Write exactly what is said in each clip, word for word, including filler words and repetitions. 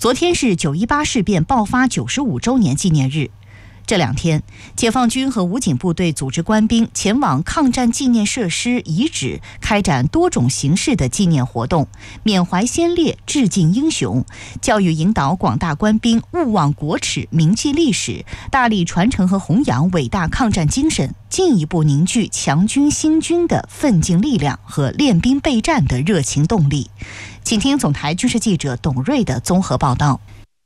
昨天是九一八事变爆发九十五周年纪念日。这两天，解放军和武警部队组织官兵前往抗战纪念设施遗址，开展多种形式的纪念活动，缅怀先烈，致敬英雄，教育引导广大官兵勿忘国耻，铭记历史，大力传承和弘扬伟大抗战精神，进一步凝聚强军兴军的奋进力量和练兵备战的热情动力。请听总台军事记者董瑞的综合报道。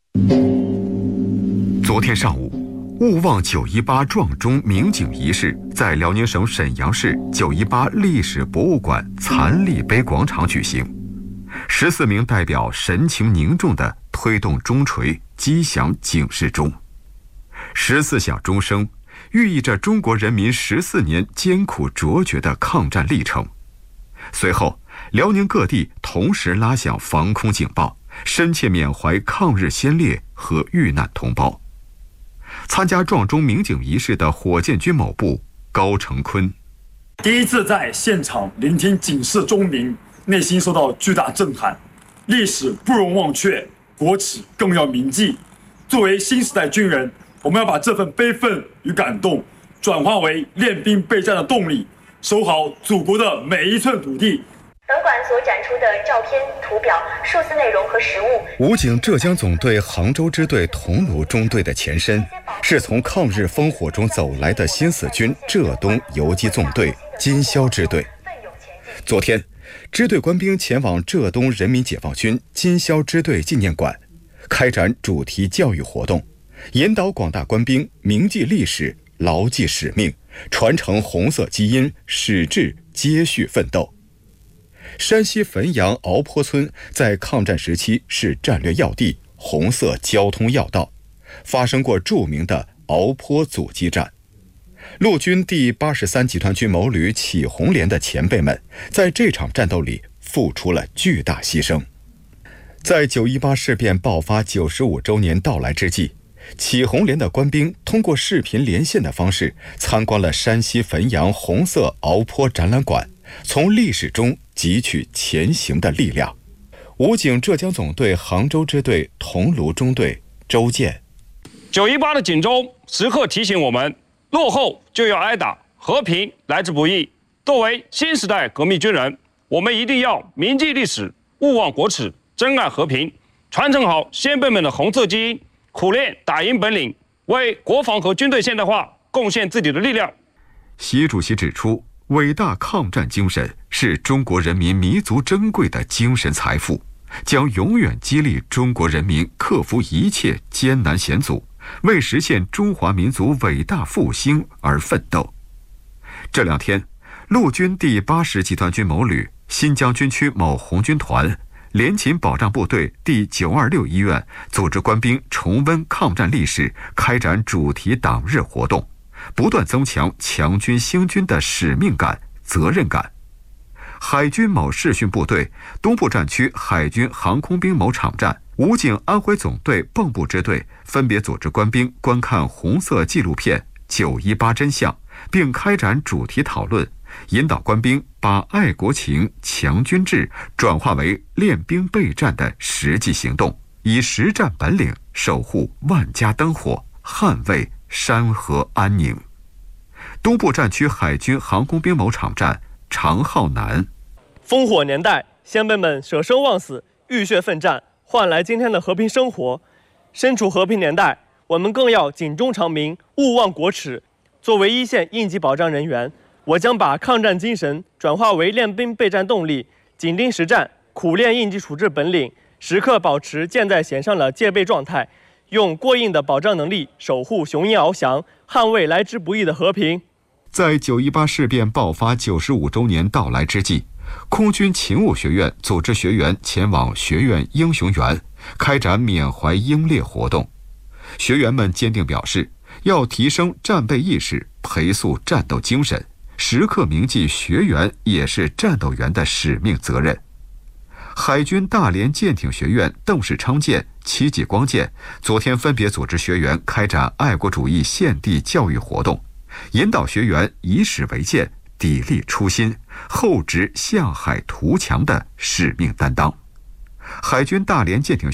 昨天上午，勿忘九一八撞钟鸣警仪式在辽宁省沈阳市九一八历史博物馆残历碑广场举行。十四名代表神情凝重地推动钟锤，击响警示钟。十四响钟声寓意着中国人民十四年艰苦卓绝的抗战历程。随后，辽宁各地同时拉响防空警报，深切缅怀抗日先烈和遇难同胞。参加撞钟鸣警仪式的火箭军某部高成坤， 第一次在现场聆听警示钟鸣，内心受到巨大震撼。历史不容忘却，国耻更要铭记。作为新时代军人，我们要把这份悲愤与感动转化为练兵备战的动力，守好祖国的每一寸土地。 本馆所展出的照片、图表、数字内容和实物， 武警浙江总队杭州支队桐庐中队的前身，是从抗日烽火中走来的新四军浙东游击纵队金宵支队。昨天，支队官兵前往浙东人民解放军金宵支队纪念馆，开展主题教育活动，引导广大官兵铭记历史，牢记使命，传承红色基因，矢志接续奋斗。山西汾阳敖坡村在抗战时期是战略要地、红色交通要道，发生过著名的敖坡阻击战。陆军第八十三集团军某旅启红连的前辈们在这场战斗里付出了巨大牺牲。在九一八事变爆发九十五周年到来之际，启红连的官兵通过视频连线的方式参观了山西汾阳红色敖坡展览馆，从历史中汲取前行的力量。武警浙江总队杭州支队桐庐中队周建， 九一八的警钟时刻提醒我们，落后就要挨打，和平来之不易。作为新时代革命军人，我们一定要铭记历史，勿忘国耻，珍爱和平，传承好先辈们的红色基因，苦练打赢本领，为国防和军队现代化贡献自己的力量。 习主席指出，伟大抗战精神是中国人民弥足珍贵的精神财富，将永远激励中国人民克服一切艰难险阻，为实现中华民族伟大复兴而奋斗。这两天，陆军第八十集团军某旅、新疆军区某红军团、联勤保障部队第九二六医院组织官兵重温抗战历史，开展主题党日活动，不断增强强军兴军的使命感、责任感。海军某视训部队东部战区海军航空兵某场站，武警安徽总队蚌埠支队分别组织官兵观看红色纪录片《九一八真相》，并开展主题讨论，引导官兵把爱国情、强军志转化为练兵备战的实际行动，以实战本领守护万家灯火，捍卫山河安宁。东部战区海军航空兵某场站常浩南， 烽火年代，先辈们舍生忘死，浴血奋战，换来今天的和平生活。身处和平年代，我们更要警钟长鸣，勿忘国耻。作为一线应急保障人员，我将把抗战精神转化为练兵备战动力，紧盯实战，苦练应急处置本领，时刻保持箭在弦上的戒备状态，用过硬的保障能力守护雄鹰翱翔，捍卫来之不易的和平。 在九一八事变爆发九十五周年到来之际，空军勤务学院组织学员前往学院英雄园，开展缅怀英烈活动。学员们坚定表示，要提升战备意识，培塑战斗精神，时刻铭记学员也是战斗员的使命责任。海军大连舰艇学院邓世昌舰、戚继光舰昨天分别组织学员开展爱国主义献地教育活动，引导学员以史为鉴，砥砺初心，厚植向海图强的使命担当。海军大连舰艇